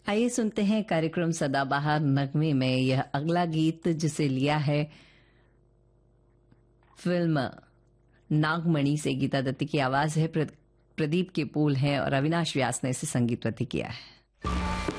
आइए सुनते हैं कार्यक्रम सदाबहार नगमे में यह अगला गीत जिसे लिया है फिल्म नागमणि से। गीता दत्ती की आवाज है, प्रदीप के पोल है और अविनाश व्यास ने इसे संगीतबद्ध किया है।